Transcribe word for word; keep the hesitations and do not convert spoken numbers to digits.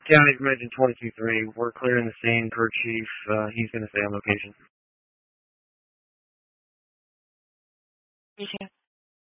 County Dimension twenty-two three, we're clearing the scene per chief. Uh, he's going to stay on location. You too.